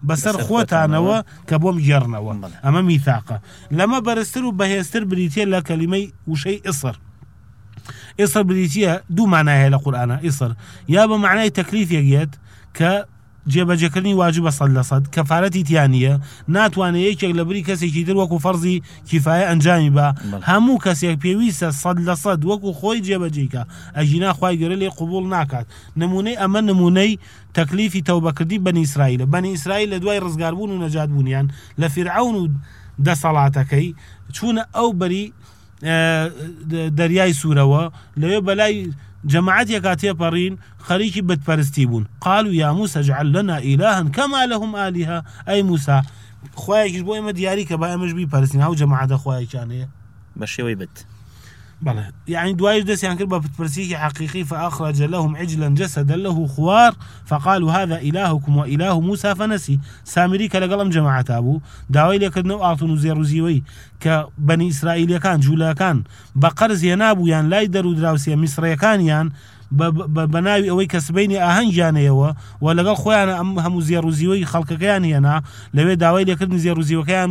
بەسەر خۆتانەوە کە بۆم گێڕنەوە ئەمە میثاقە لەمە بەرزتر و بەهێزتر بریتێ لە کەلیمەی وشەی ئیسر ئیسر بریتیە دوو مانای هەیە لە قورئانە ئیسر یا بە معنای تەکلیفێک کە جێبەجێکردنی واجبە 100% کەفارەتی تیانە ناتوانێت یەکێک لە بری کەسێکی تر وەکو فەرزی کیفایە ئەنجامی بە هەموو کەسێک پێویستە 100% وەکو خۆی جێبەجێکە ئەژینا خوای گەورە لێ قبول ناکات نمونەی ئەمە نمونەی تەکلیفی تەوبەکردی بەنی ئیسرائیلە بەنی ئیسرائیل لە دوای ڕزگاربوون و نەجاتبوونیان لە فیرعەون و دەسەڵاتەکەی چوونە ئەو بەری دەریای سوورەوە لەوێ بەلای جماعتي كاتيبرين خريكي بتبرستيبون قالوا يا موسى اجعل لنا إلها كما لهم آلهة أي موسى خوايك بو إما دياري كبا إمش بي برسين هاو جماعة خوايك كان هي بشوي بت بله يعني دوايش دس يعني كربا بتبرسيكي حقيقي فأخرج لهم عجلا جسدا له خوار فقالوا هذا إلهكم وإله موسى فنسي سامريكا لقلم جماعة أبو داوي لكن نوع أعطوا زيرو زيوي كبني إسرائيل كان جولا كان بقرز ينابو يعني لا يدروا دراوسيا مصر كان يعني بناوي أوي كسبيني أهن جانيوا ولا قال خويانا هم زيرو زيوي خلق كيان هنا لو داوي لكن زيرو زيوي كان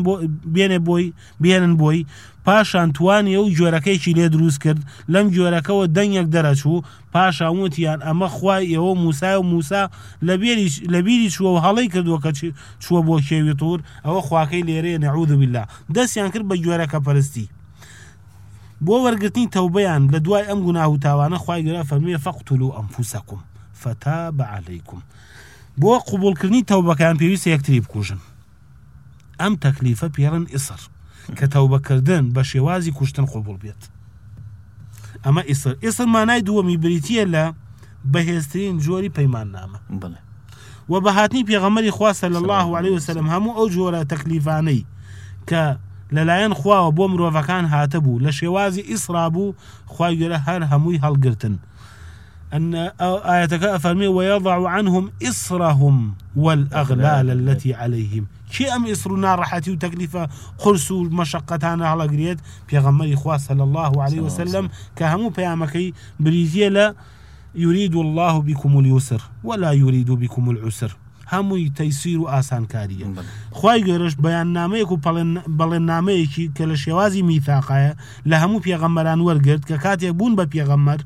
بين بوي پاشان توانی و جۆرەکەیکی لێ دروست کرد لەم جۆرەکەەوە دەنگێک دەرەچوو پاشا وتیان ئەمە خوای ئێوە موسا و موسا لە بیری چووە و هەڵەی کردووە کە چووە بۆ کێوی توور ئەوە خواکەی لێرەیە نەعوذ بالله دەستیان کرد بە جۆرەکە پەرستی بۆ وەرگرتنی تەوبەیان لە دوای ئەم گوناه و تاوانە خوای گەورە فەرموویە فەقتولوا ئەنفوسەکم فتاب عەلەیکم بۆ قبولکردنی تەوبەکان پێویستە یەکتری بکوژن ئەم تەکلیفە پێڵن ئیسر کە تەوبەکردن بە شێوازی کوشتن قبول بێت ئەمە ئیسر مانای دووەمی بریتیە لە بەهێزترین جۆری پەیماننامە و بەهاتنی پێغەمبەری خوا صلی الله عليه وسلم هەموو ئەو جۆرە تەکلیفانەی کە لەلایەن خواوە بۆ مرۆڤەکان هاتە بوو لە شێوازی ئیسرا بوو خوای گەورە هەر هەمووی هەڵگرتن أن آياتك أفرمي ويضع عنهم إصرهم والأغلال التي عليهم كي أم إصرنا راحتي وتكلفة قرص مشقتنا على قريت بيغمر إخوة صلى الله عليه وسلم كهمو بيامكي بريزية لا يريد الله بكم اليسر ولا يريد بكم العسر هموی تەیسیر و ئاسانکاریە خوای گەورەش بەیاننامەیەک و بەڵێننامەیەکی کە لە شێوازی میثاقایە لە هەموو پێغەمبەران وەرگرت کە کاتێک بوون بە پێغەمبەر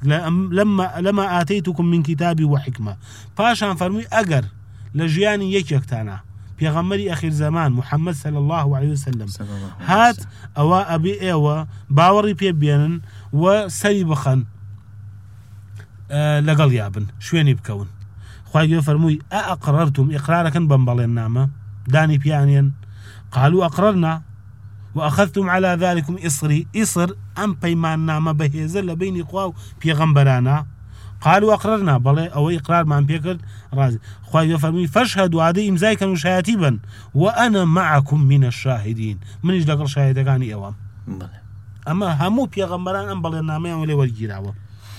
لەما ئاتەیتوکم من کتابی وحکمە پاشان فەرمووی ئەگەر لە ژیانی یەکێکتانە پێغەمبەری ئەخیر زەمان محەممەد صلی الله عليه وسلم هات ئەوە ئەبێ ئێوە باوەڕی پێ بێنن و سەری بخەن لەگەڵ یابن شوێنی بکەون خواهي فرموي أقررتم إقراركا بمبالين نامة داني بيانيا قالوا أقررنا وأخذتم على ذلكم إصر أم بيمان نامة بهيزل بين قواو بيغمبرانا قالوا أقررنا بلي أو إقرار ما بيكر رازي خواهي فرموي فاشهدوا عادي إمزايكا وشهاتيبا وأنا معكم من الشاهدين من يجلق شاهدكاني أوام أما همو بيغمبران أم بالين نامة ولي والجيراوة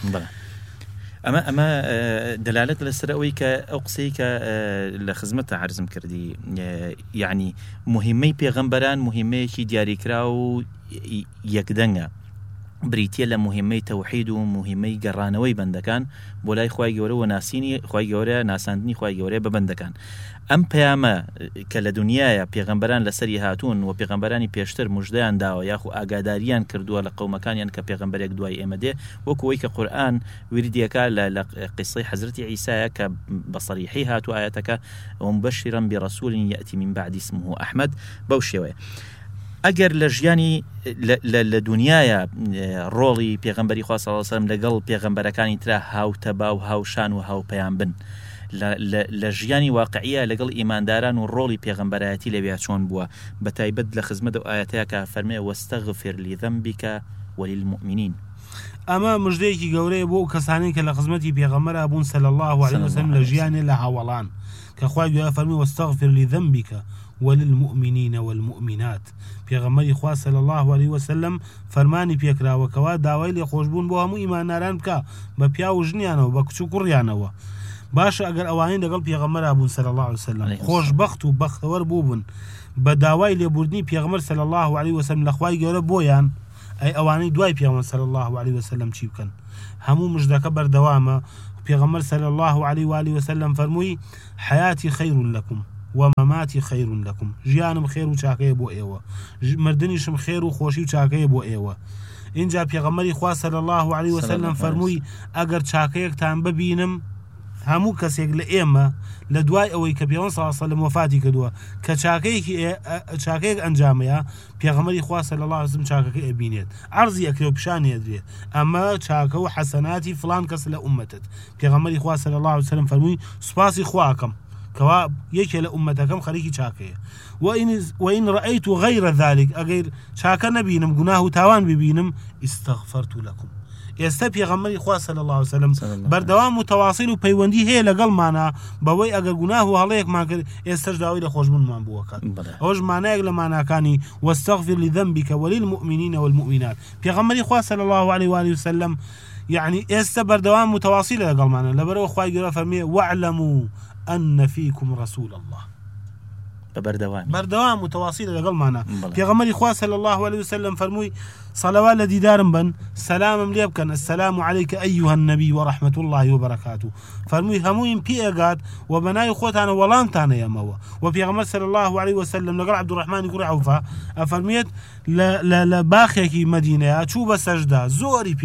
أما دلالة للسرقوي كأقصي كالخزمة عرزم كردي يعني مهمي بيغمبران مهمي كي دياري كراو يكدنغا بريتيا لمهمي توحيد ومهمي قرانوي بندكان بولاي خواي جوري وناسيني خواي جوري ناساندني خواي جوري ببندكان ام بياما كلا دنيايا بيغمبران لسري هاتون وبيغمبراني بيشتر مجدان داو ياخو اگاداريان كردوا لقومكان ين كبيغمبريك دواي امده وكوي كقران ورديكا لقصه حضرت عيسى كبصريحي هاتو اياتك ومبشرا برسول ياتي من بعد اسمه احمد بوشوي اگر لجياني لدنيايا رولي بيغمبري خاص صلى الله عليه وسلم لقل بيغمبركاني ترى هاو تبا وهاو شان وهاو بيان لجياني واقعية لقل إيمان داران والرولي بيغمبراتي لبيعشون بوا بتايبد لخزمة آياتك فرمي واستغفر لذنبك وللمؤمنين أما مجديكي قوري بو كسانيك لخزمتي بيغمبر أبون صلى الله عليه وسلم لجياني لهاولان كأخوة فرمي واستغفر لذنبك وللمؤمنين والمؤمنات بيغمبري خوا صلى الله عليه وسلم فرماني بيكراوە کەوا داوای لێ خۆشبوون بۆ هەموو ئیمانداران بکە بە پیا و ژنیانەوە بە کچ و کوڕیانەوە باشە ئەگەر ئەوانەی لەگەڵ پێغەمبەر بوون صلى الله عليه وسلم خۆشبەخت و بەختەوەر بووبن بە داوای لێبوردنی پێغەمبەر صلى الله عليه وسلم لە خوای گەورە بۆیان ئەی ئەوانەی دوای پێغەمبەر صلى الله عليه وسلم چی بکەن هەموو مژدەکە بەردەوامە پێغەمبەر صلى الله عليه وآله وسلم فەرمووی حياتي خير لكم ومماتي خير لكم ژیانم خێر و چاکەیە بۆ ئێوە مردنیشم خێر و خۆشی و چاکەیە بۆ ئێوە اینجا پێغەمبەری خوا صلی الله علیه وسلم فەرمووی ئەگەر چاکەیەکتان ببینم هەموو کەسێک لە ئێمە لە دوای ئەوەی کە پێغەمبەر صلی الله علیه وسلم وفاتی کردووە کە چاکەیەک ئەنجامەیە پێغەمبەری خوا صلی الله علیه وسلم چاکەکەی ئەبینێت عەرزی ئەکرێ و پیشانی ئەدرێت ئەمە چاکە و حەسەناتی فلان کەس لە ئومەتت پێغەمبەری خوا صلی الله علیه وسلم فەرمووی سوپاسی خوا ئەکەم کەوا یەکێ لە ئومەتەکەم خەریکی چاکەیە وإن رأيت غير ذلك ئەگەر چاکە نەبینم گوناه و تاوان ببینم استغفرت لكم ئێستا پێغەمبەری خوا صلی الله علیه وسلم بەردەوام متواصل و پەیوەندی هەیە لەگەڵمانە بەوەی ئەگەر گوناه و هەڵەیەکمان کرد ئێستاش داوای لە خۆشبوونمان بووەکات ئەوەش مانایەک لە ماناکانی واستغفر لذنبك وللمؤمنين والمؤمنات پێغەمبەری خوا صلی الله عليه وآله وسلم يعني ئێستا بەردەوام متواصل لەگەڵمانە لەبەرەوە خوای گەورە فەرمێ واعلموا أن فيكم رسول الله بەردەوام متواصل لەگەڵمانە پێغەمبەری خوا صلی الله عليه وسلم فەرمووی صلوات لە دیدارم بن سلامم لێ بکەن السلام عليك أيها النبي ورحمة الله وبركاته فەرمووی هەموویم پێ ئەگات و بەناوی خۆتانە وەڵامتانە ئێمەوە و پێغەمبەر صلی الله عليه وسلم لەگەڵ عەبدوڕەحمانی کوڕی عەوفا ئەفەرمێت لە باخێکی مەدینەیە چوو بە سەجدا زۆری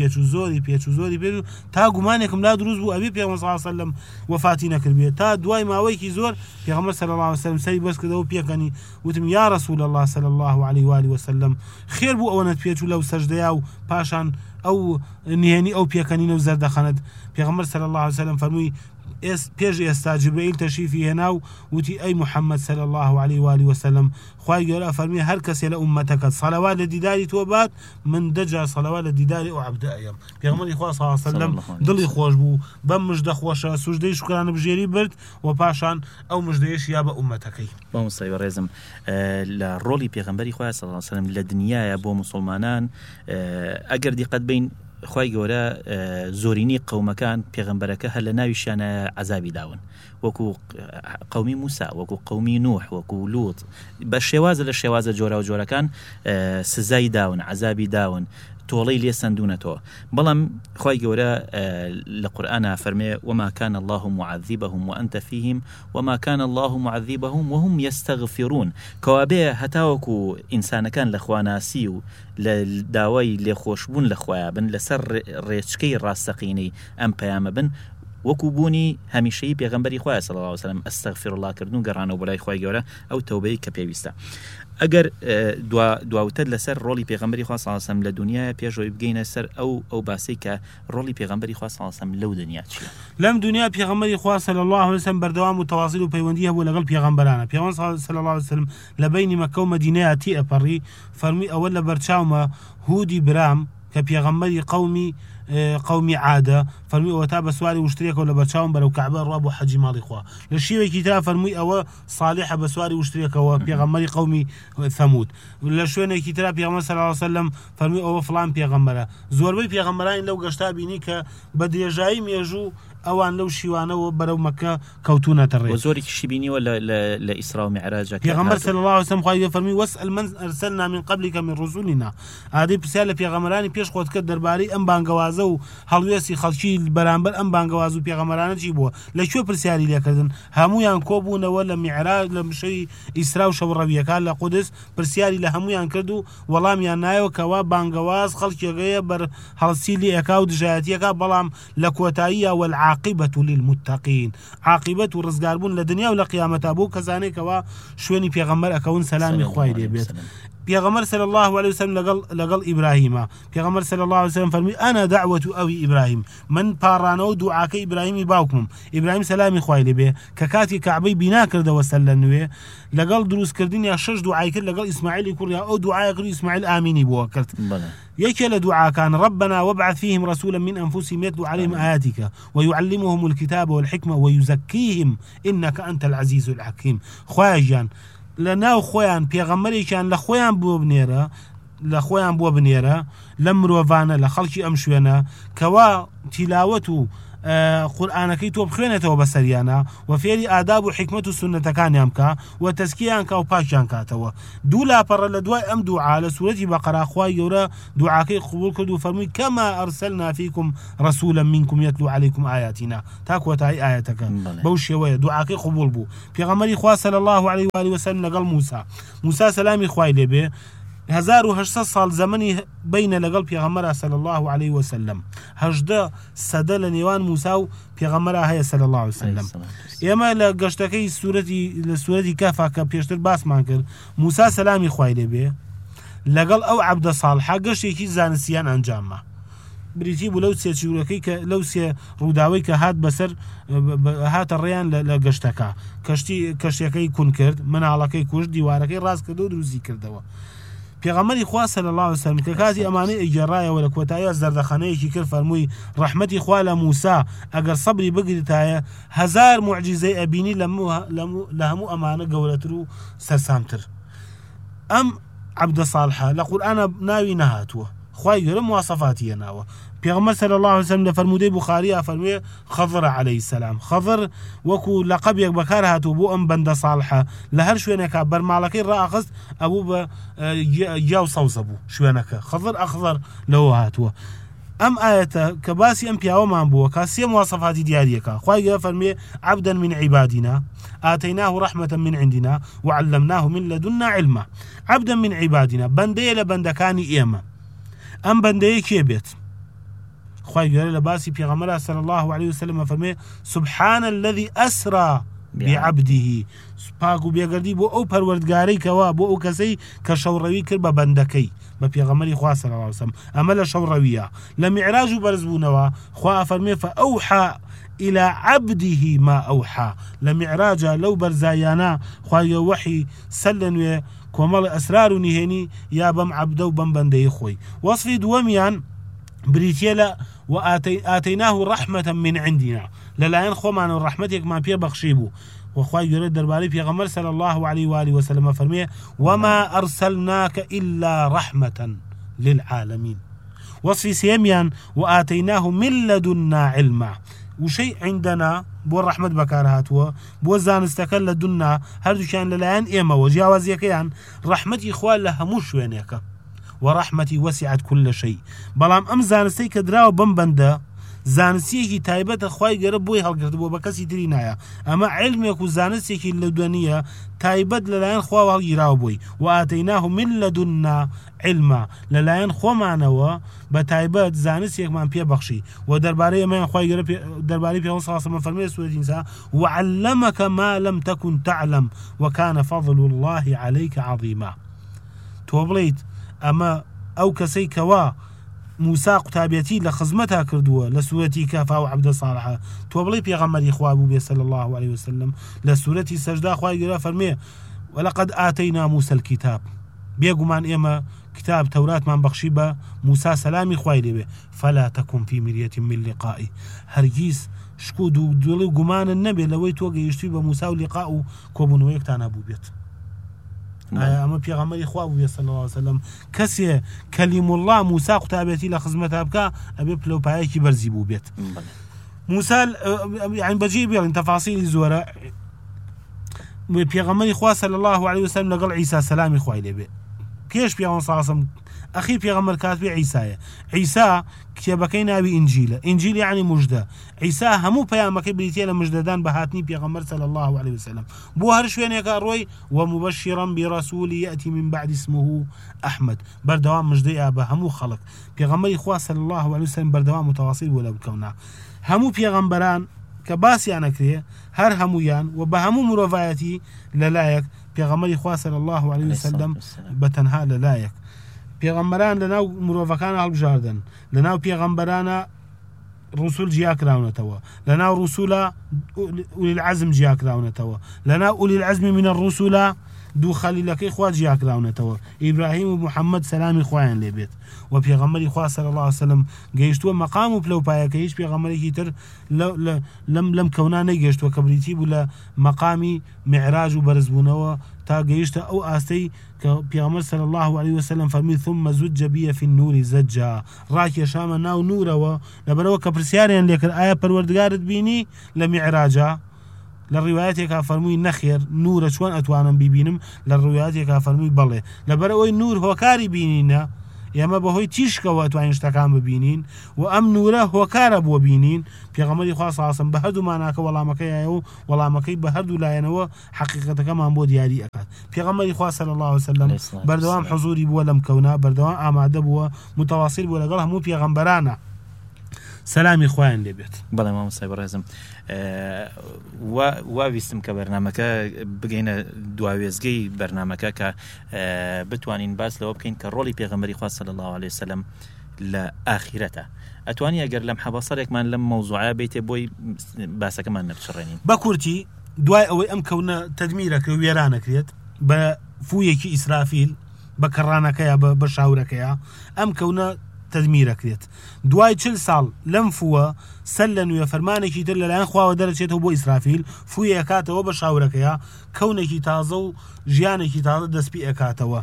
پێچوو تا گومانێکم لا دروست بوو ئەبێ پێغەمبەر صلی الله عليه وسلم وفاتی نەکردبێت تا دوای ماوەیەکی زۆر پێغەمبەر صلی الله عليه وسلم سەری بەس کردەوە پێکەنی وتم یا رسول الله صلی الله عليه وآله وسلم خێر بوو ئەوەنت پێچوو لەو سەجدەیە و پاشان ئەو نهێنی ئەو پێکەنینە و زەردەخەنت پێغەمبەر صلی الله عليه وسلم فەرمووی پێش ئێستا جبرائیل تەشریفی هێنا و وتی ئەی محەممەد صلی الله عليه وآله وسلم خوای گەورە فەرمی هەر کەسێ لە ئومەتەکەت سەڵەوات لە دیداری تۆ بات من دەجا سەڵەوات لە دیداری ئەو عەبدە ئەیەم پێغەمبەری خوا صلی الله عليه وسلم دڵی خۆش بوو بەم مژدە خۆشە سوژدەی شوکرانە بژێری برد و پاشان ئەو مژدەیەش یا بە ئومەتەکەی بەمسەی ڕێزم لە ڕۆلی پێغەمبەری خوا صلی الله عليه وسلم لە دنیاە بۆ موسڵمانان ئەگەر دیقەت بین خوای گەورە زۆرینی قەومەکان پێغەمبەرەکە هەر لە ناویشیانە عەزابی داون وەکو قەومی موسا وەکو قەومی نوح وەکو لوط بە شێوازە لە شێوازە جۆرا و جۆرەکان سزای داون عەزابی داون تۆڵەی لێ سندونەتەوە بەڵام خوای گەورە لە قورئانە فەرمێ وما كان الله معذبهم وأنت فيهم وما كان الله معذبهم وهم يستغفرون کەوابێ هەتاوەکو ئینسانەکان لە خواناسی و لە داوای لێخۆشبوون لە خۆیان بن لەسەر ڕێچکەی ڕاستەقینەی ئەم پەیامە بن وەکو بوونی هەمیشەیی پێغەمبەری خوا صلی الله عليه وسلم ئەستەغفر الله کردن و گەڕانەوە بۆ لای خوای گەورە ئەو تەوبەی کە پێویستە ئەگەر دواوتر لەسەر ڕۆلی پێغەمبەری خوا صلی الله عليه وسلم لە دنیای پێشەوەی بگەینە سەر ئەو باسی کە ڕۆلی پێغەمبەری خوا صلی الله عليه وسلم لەو دنیا چییە لەم دنیا پێغەمبەری خوا صلی الله عليه وسلم بەردەوام متواصل و پەیوەندی هەبوو لەگەڵ پێغەمبەرانە پێغەمبەر صلی الله عليه وسلم لە بینی مەکە و مەدینەیە تی ئەپەڕی فەرمی ئەوە لە بەرچاومە هودی برام کە پێغەمبەری قومی عادە فەرمی ئەوە تا بە سواری وشترێکەوە لە بەرچاوم بەرەو کەعبە ڕوا بۆ حەجی ماڵی خوا لە شیوێکی تا فەرمووی ئەوە صالحە بە سواری وشترێکەوە پێغەمبەری قومی ثەمود لە شوێنێکی ترا پێغەمبەر صلی الله عليه وسلم فەرمووی ئەوە فڵان پێغەمبەرە زۆربەی پێغەمبەرانی لەو گەشتا بینی کە بە درێژایی مێژوو ئەوان لەو شیوانەوە بەرەو مەکە کەوتونەتە ڕێ زۆرێکیشی بینیوە لە ئیسرا و میعراج پێغەمبەر صلی الله عليه وسلم خوای فەرمی واسأل من أرسلنا من قبلك من رسولنا ئادەی پرسیار لە پێغەمبەرانی پێش خۆت کرد دەربارەی ئەم بانگەوازە و هەڵوێستی خەڵکی بەرامبەر ئەم بانگەواز و پێغەمبەرانە چی بووە لەکوێ پرسیاری لێکردن هەمویان کۆبوونەوە لە میعراج لە مشەی ئیسرا و شەوڕەویەکان لە قودس پرسیاری لە هەمویان کرد و وەڵامیان نایەوە کەوا بانگەواز خەڵکێگەیە بەر هەڵسی لێ ئەکا و دژایەتیەکە بەڵام لە کۆتاییە والعاقبة للمتقين عاقبة و ڕزگاربوون لە دنیا و لە قیامەتا بۆ کەسانێکەوە شوێنی پێغەمبەر ئەکەون سەلامی خوای لێبێت پێغەمبەر صلی الله عليه وسلم لەگەڵ ئیبراهیمە پێغەمبەر صلی الله عليه وسلم فەرمی ئەنا دعوة ئەوی ئیبراهیم من پاڕانەوە دوعاکەی ئیبراهیمی باوکمم ئیبراهیم سەلامی خوای لێبێ کە کاتی کەعبەی بینا کردەوە سەر لە نوێ لەگەڵ دروستکردنیان 6 دوعای کرد لەگەڵ ئیسماعیلی کوڕیا ئەو دوعای کرد ئیسماعیل ئامینی بووە کرد یەکێ لە دوعاکان ربنا وابعث فيهم رسولا من أنفسهم يتلو عليهم آياتك ويعلمهم الكتاب والحكمة ويزكيهم إنك أنت العزيز الحكيم خواجان لناو خویان پێغەمبەرێکیان لە خۆیان بووە بنێرە لە مرۆڤانە لە خەڵکی ئەم شوێنە کەوا تیلاوەت و قورآنەکەی تۆ بخوێنێتەوە بەسەریانە و فێری ئاداب و حکمت و سنەتەکانیان بکە و تەزکیەیان کە و پاکیان کاتەوە. دوو لاپەڕە لە دوای ئەم دوعا لە سوورەتی بەقەرا خوای گەورە دوعاکەی قبول کرد و فەرمووی کەما ئەرسەلنا فیکم ڕەسوولەن منکم یەتلو عەلەیکم ئایاتینا تا کۆتایی ئایەتەکە بەو شێوەیە دوعاکەی قبول بوو. پێغەمبەری خوا صلی الله علیه و آله وسلم لەگەڵ موسا سەلامی خوای لێبێ 1800 ساڵ زەمەنی بینە لەگەڵ پێغەمبەر صلی الله علیه وسلم 18 سەدە لە نێوان موسا و پێغەمبەر هەیە صلی الله علیه وسلم. ئێمە لە گەشتەکەی سوورەتی کەفا کە پێشتر باسمان کرد موسا سەلامی خوای لێبێ لەگەڵ ئەو عەبدە ساڵحە گەشتێکی زانستیان ئەنجامە بریتی بوو لەو سێ چیرۆکەی کە لەو سێ ڕووداوەی کە هات بەسەر هاتە ڕێیان لە گەشتەکە کەشتەکەی کون کرد مناڵەکەی کوشت دیوارەکەی ڕاست کردو و دروستی کردەوە. پێغەمبەری خوا صلی الله علیه وسلم کە کاتی ئەمانەی ئەیگەڕایەوە لە کۆتاییە زەردەخەنەیەکی کرد فەرمووی ڕەحمەتی خوا لە موسا ئەگەر سەبری بگریتایە 1000 موعجیزەی ئەبینی لە هەموو ئەمانە گەورەتر و سەرسامتر. ئەم عەبدە ساڵحە لە قورئانە ناوی نەهاتووە خوای گەورە مواصفاتی هێناوە. پێغەمبەر صلی الله علیه وسلم لە فەرمودەی بوخاری فەرمووی خەضر عەلەیه السلام خەضر وەکو لەقەبێک بەکار هاتوو بۆ ئەم بەندە ساڵحە لە هەر شوێنێکە بەرماڵەکەی ڕائەخست ئەبوو بە گیا و سەوزە بوو شوێنەکە خەضر ئەخضر لەوە هاتووە. ئەم ئاەتە کە باسی ئەم پیاوەمان بووە کە سێ مواصفاتی دیاریەکە خوای گەورە فەرمووی عەبدەن من عیبادینا آتەیناه ڕەحمەتەن من عندنا وعلمناه من لدنا علما. عەبدەن من عیبادینا بەندەیە لە بەندەکانی ئێمە. ئەم بەندەیە کێ بێت؟ خوای گەورە لە باسی پێغەمبەر صلی الله علیه وسلم فەرمووی سبحان الذي أسرى بعبده پاک و بێگەردی بۆ ئەو پەروەردگارەی کەوا بۆ ئەو کەسەی کە شەوڕەوی کرد بە بەندەکەی بە پێغەمبەری خوا صلی الله علیه وسلم. ئەمە لە شەوڕەویە. لە میعراج و بەرزبوونەوە خوا فەرمووی فأوحى إلى عبده ما أوحى. لە میعراجە لەو بەرزایانە خوای وحی سەلەنوێ کۆمەڵ ئەسرار و نهێنی یا بەم عەبدە و بەم بەندەی خۆی. وەصفی دووەمیان بریتیە لە وآتەیناه ڕەحمەتەن من عندنا لەلایەن خۆمانەوە ڕەحمەتێکمان پێ بەخشی بوو. وخوای گەورە دەربارەی پێغەمبەر صلی الله علیه و آله وسلم فەرمووی وما أرسلناك إلا رحمة للعالمين. وصفی سێمیان وآتەیناه من لدنا علما وشەی عندنا بۆ ڕەحمەت بەکار هاتووە بۆ زانستەکە لە دوننا هەردووکیان لەلایەن ئێمەوە جیاوازیەکەیان ڕەحمەتی خوا لە هەموو شوێنێکە ورحمتي وسعت كل شيء. بەڵام ئەم زانستەی کە دراوە بەم بەندە زانستیەکی تایبەتە خوای گەورە بۆی هەڵگرتبووە بە کەسی تری نایە. ئەمە علمێک و زانستێکی لە دوێنیە تایبەت لەلایەن خوا هەڵگیراوە بووی وآتەیناه من لدنا علما لەلایەن خۆمانەوە بە تایبەت زانستێکمان پێ بەخشی. و دەربارەی ئەمەیان خوای گەورە دەربارەی پێغەمبەر صلی الله علیه و سلم فەرمووی لە سوورەتی نیسا وعلمك ما لم تكن تعلم وكان فضل الله عليك عظيما. تۆ بڵێیت ئەمە ئەو کەسەی کەوا موسا قوتابەتی لە خزمەتا کردووە لە سوورەتی کەفا و عەبدە ساڵحە تۆ بڵێ پێغەمبەری خوا بوو بێ صلی الله علیه وسلم. لە سوورەتی سەجدا خوای گەورە فەرمووی ولقد آتەینا موسى الكتاب بێگومان ئێمە کتاب تەوراتمان بەخشی بە موسا سەلامی خوای لێبێ فلا تكن في مرية من لقائه هەرگیز شکود و دڵی و گومانن نەبێ لەوەی تۆ گەیشتووی بە موسا و لقاء و کۆبوونەوەیەکتان هەبوو بێت. ئەمە پێغەمبەری خوا بوو صلی الله علیه وسلم کەسێ کەلیم الله موسا قوتابەتی لە خزمەتا بکە ئەبێ پلەپایەکی بەرزی بوو بێت. موسا یعنی بەجێ بێڵین تەفاسیلی زۆرە پێغەمبەری خوا صلی الله علیه وسلم لەگەڵ عیسا سەلامی خوای لێبێ پێش پێغەمبەر صلی الله علیه وسلم ئەخی پێغەمبەر کاتبێ عیسایە. عیسا کتێبەکەی ناوی ئینجیلە. ئینجیل یعنی موژدە. عیسا هەموو پەیامەکەی بریتیە لە مژدەدان بە هاتنی پێغەمبەر صلی الله علیه وسلم بۆ هەر شوێنێکە ڕۆی ومبەشیرا برەسوول یأتی من بعد اسمه ئەحمەد بەردەوام مژدەیە بە هەموو خەڵک. پێغەمبەری خوا صلی الله علیه وسلم بەردەوام متواصل بوو لە بکەونا. هەموو پێغەمبەران کە باسییان ئەکرێ هەر هەمویان و بە هەموو مرۆڤایەتی لەلایەک پێغەمبەری خوا صلی الله علیه وسلم بەتەنها لەلایەک. پێغەمبەران لەناو مرۆڤەکان هەڵبژاردن لەناو پێغەمبەرانە ڕسوول جیاکراونەتەوە لەناو ڕسوولە ئولی العەزم جیاکراونەتەوە لەناو ئولی العەزمی من الرسوولە دوو خەلیلەکەی خوا جیاکراونەتەوە ئیبراهیم و محەممەد سەلامی خۆیان لێبێت و پێغەمبەری خوا صلی الله عليه وسلم گەیشتووە مەقام و پلەپایەکە هیچ پێغەمبەرێکی تر لەم کەونا نەیگەشتووە کە بریتی بوو لە مەقامی معراج و بەرزبوونەوە تا گەیشتە ئەو ئاستەی کە پێغەمبەر صلی الله عليه وسلم فەرمی ثم زج بي في النور زجا ڕاکێشامە ناو نورەوە لەبەرەوە کە پرسیاریان لێکرد ئایا پەروەردگارت بینی لە میعراجە لە ڕیوایەتێکا فەرمووی نەخێر نورە چۆن ئەتوانم بیبینم لە ڕیوایەتێکا فەرمووی بەڵێ لەبەرەوەی نور هۆکاری بینینە ئێمە بەهۆی تیشکەوە ئەتوانین شتەکان ببینین و ئەم نورە هۆکارە بۆ بینین پێغەمبەری خوا صلی الله عليه وسلم بە هەردووماناکە وەڵامەکەیە و وەڵامەکەی بە هەردوو لایەنەوە حەقیقەتەکەمان بۆ دیاری ئەکات پێغەمبەری خوا صلی الله عليه وسلم بەردەوام حضوری بووە لەم کەونا بەردەوام ئامادە بووە متواصل بووە لەگەڵ هەموو پێغەمبەرانە سەلامی خۆیان لێبێت بەڵێ مامۆسای بەڕێزم واویستم کە بەرنامەکە بگەینە دواوێزگەی بەرنامەکە کە بتوانین باس لەوە بکەین کە ڕۆڵی پێغەمبەری خوا صلی الله عليه وسلم لە ئاخرەتە ئەتوانی ئەگەر لەم حەبەسەرێکمان لەم مەوزوعە بێتێ بۆی باسەکەمان نەبچڕێنین بە کورتی دوای ئەوەی ئەم کەونە تەدمیرەکە و وێرانەکرێت بە فوویەکی ئیسرافیل بە کەڕانەکەیە بە شاورەکەیە ئەم کەونە تەدمیرەکرێت دوای 40 ساڵ لەم فووە سەر لە نوێ فەرمانێکی تر لەلایەن خواوە دەرەچێتەوە بۆ ئیسرافیل فووی ئەکاتەوە بە شاورەکەیە کەونێکی تازە و ژیانێکی تازە دەستپی ئەکاتەوە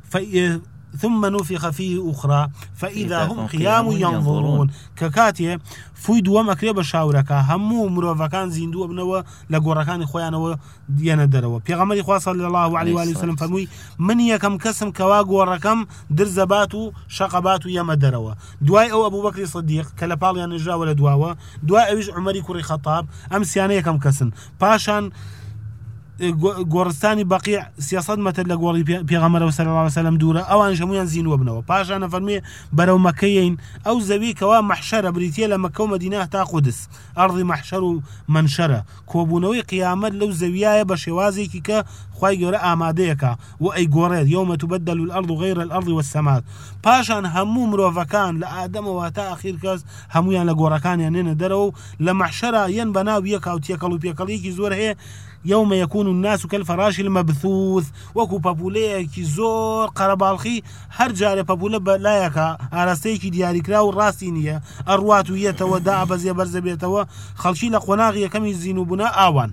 ثم نفخ فيه أخرى فإذا هم قيام ينظرون ككاتي فوي دوام أكري بشاوركا همو مروفكان زيندو ابنوا لغوركان خويانوا ديانا دروا بيغمبري خوا صلى الله عليه وآله وسلم فرموي من يكم كسم كوا غوركم درزباتو شقباتو يما دروا دواي او ابو بكر الصديق كلا باليان نجا ولا دواوا دواي اويش عمري كوري خطاب امس يعني يكم كسن باشان گۆڕستانی بەقیع 300 مەتر لە گۆڕی پێغەمبەر صلی الله عليه وسلم دوورە ئەوان هەموویان زینوە بنەوە پاشان فەرمێ بەرەو مەکەیین ئەو زەوی کەوا مەحشەرە بریتیە لە مەکە و مەدینە تا قودس ئەرضی مەحشەر و منشەرە کۆبوونەوەی قیامەت لەو زەویایە بە شێوازێکی کە خوای گەورە ئامادەیەکە و ئەی گۆڕێت یومە تبدل الأرض غير الأرض والسماء پاشان هەموو مرۆڤەکان لە ئادەمەوە تا ئاخیر کەس هەمویان لە گۆڕەکانیان نێنە دەرەوە لە مەحشەرە یەن بەناو یەک و تێکەڵ و پێکەڵیەکی زۆر هەیە يوم يكون الناس كالفراش المبثوث وكو بابوليكي زور قربالخي هر جاري بابوله بلايكا ارستيكي دياري كراو راسينيه ارواتو يتودا بزي برزبيتوا خلشي لقناغي كم يزينوبنا اوان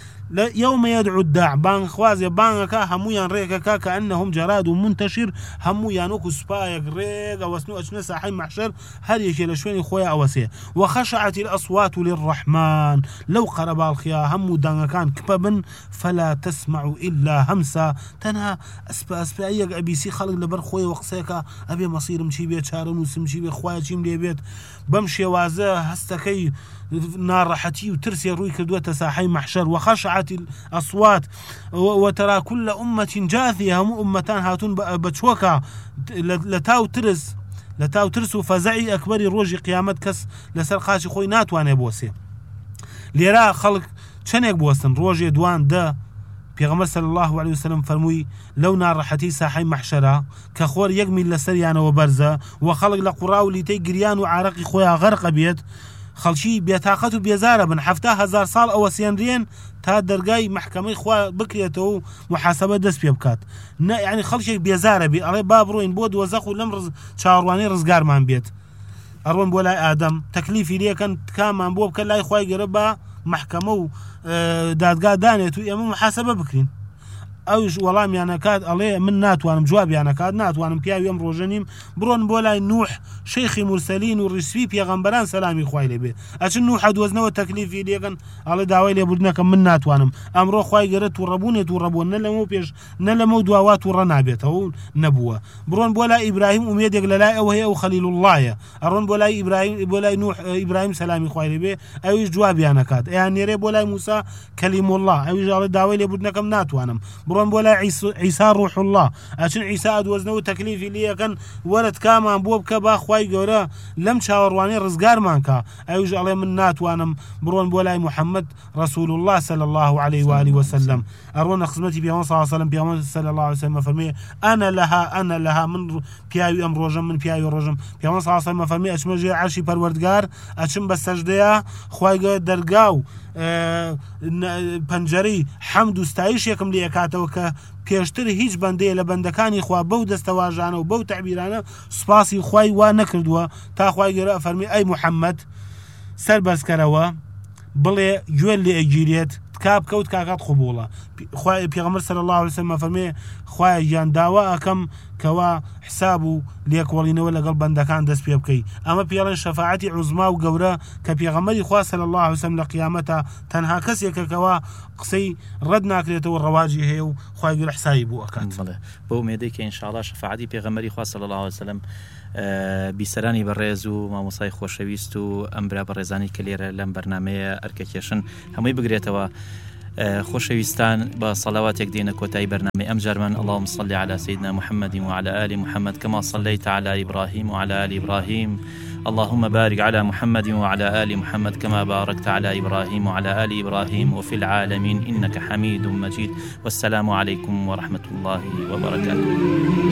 يوم يدعو الداع بان خوازي بانكا همويان ريكا كأنهم جراد منتشر همويان وكو سبايك ريكا وسنو اشنا ساحي محشر هل يشي لشوين خويا اوسيه وخشعت الاصوات للرحمن لو قرب الخيا همو دانكان كببن فلا تسمع الا همسا تنها اسبا ايق ابي سي خلق لبر خويا وقسيكا ابي مصير مشي بيت شارن وسمشي بي خويا شيم لي بيت بمشي وازه هستكي نارحتي وترسي روي كدوة ساحي محشر وخشعت الأصوات وترى كل أمة جاثية هم أمتان هاتون بتشوكا لتاو ترس فزعي أكبر روجي قيامت كس لسر خاشي خوي ناتوان بوسي ليرا خلق چنك بوسن روجي دوان ده پیغمبر صلی الله عليه وسلم فرموي لو نارحتي ساحي محشرة كخور يقمي لسريان وبرزة وخلق لقراو لتي قريان وعرقي خويا غرق بيت خەڵکی بێتاقەت و بێزارە بن 700,000 ساڵ ئەوە سێنرێن تا دەرگای محکەمەی خوا بکرێتەوە و محاسبە دەست پێ بکات یعنی خەڵکێک بێزارە بێ ئەڵێ با بڕۆین بۆ دۆزەخ و لەم چاوەڕوانەی ڕزگارمان بێت ئەڕۆن بۆ لای ئادەم تەکلیفی لێکەن کامان بۆ بکە لای خوای گەورە بە محکەمە و دادگا دانێت و ئێمە محاسبە بکرین ئەوش وەڵامیانەکات ئەڵێ من ناتوانم جوابیانەکات ناتوانم پیاوی ئەم ڕۆژە نیم بڕۆن بۆ لای نوح شەیخی مورسەلین و ڕیسوی پێغەمبەران سەلامی خوای لێبێ ئەچن نوح دۆزنەوە تەکلیفی لێکەن ئەڵێ داوای لێبوردنەکەم من ناتوانم ئەمڕۆ خوای گەورە تووڕەبوونێت و ڕەبوون نە لەمە پێش نە لەمە دواوا تووڕە نابێتەوە نەبووە بڕۆن بۆ لای ئیبراهیم ئومێدێک لە لای ئەوە هەیە و خەلیل اللهە ئەڕۆن بۆ لای ئیبراهیم بۆ لای نوح ئیبراهیم سەلامی خوای لێبێ ئەویش جوابیانەکات ئەیان نێرێ بۆ لای موسا کەلیم الله ئەویش ئەڵێ داوای لێبوردنەکەم ناتوانم بڕۆن بۆ لای عیسا روح الله ئەچن عیسا دۆزنەوە تەکلیفی لێکەن وەرت کامان بۆ بکە با خوای گەورە لەم چاوەڕوانەی ڕزگارمان کە ئەویش ئەڵێ من ناتوانم بڕۆن بۆ لای محەممەد رسول الله صلى الله عليه وآله وسلم أرونا خدمتي بيوم صلى الله عليه وسلم بيوم صلى الله عليه وسلم فرمي أنا لها من بياوي أم روجم من بياوي روجم بيوم صلى الله عليه وسلم فرمي أشمجي عرشي پروردگار أشم بسجديا خواهي درگاو پەنجەرەی حەمد و ستایش یەکم لێ ئەکاتەوە کە پێشتر هیچ بەندەیە لە بەندەکانی خوا بەو دەستەواژانە و بەو تەعبیرانە سوپاسی خوای وا نەکردووە تا خوای گەورە ئەفەرمی ئەی موحەممەد سەر بەرزکەرەوە بڵێ گوێن لێ ئەگیرێت تکا بکەوت کاکات قبوڵە. پێغەمبەر صلی الله علیه وسلم فەرمێ خوای گیان داوا ئەکەم کەوا حساب و لێکۆڵینەوە لەگەڵ بەندەکان دەست پێ بکەی. ئەمە پێڵێن شەفاعەتی عوزما و گەورە کە پێغەمبەری خوا صلی الله علیه وسلم لە قیامەتە تەنها کەسێکە کەوا قسەی ڕەت ناکرێتەوە ڕەواجی هەیە و خوای گەورە حسابی بۆ ئەکات. بۆ ئومێدەی کە ئینشاءڵڵا شەفاعەتی پێغەمبەری خوا صلی الله علیه وسلم بیسەرانی بەڕێز و مامۆسای خۆشەویست و ئەم برا بەڕێزانی کە لێرە لەم بەرنامەیە ئەرکەکێشن هەمووی بگرێتەوە. خۆشەویستان بە سەڵاواتێک دێنە کۆتایی بەرنامەی ئەم جارمان اللهم صل على سيدنا محمد وعلى آل محمد كما صليت على إبراهيم وعلى آل إبراهيم اللهم بارك على محمد وعلى آل محمد كما باركت على إبراهيم وعلى آل إبراهيم وفي العالمين إنك حميد مجيد والسلام عليكم ورحمة الله وبركاته.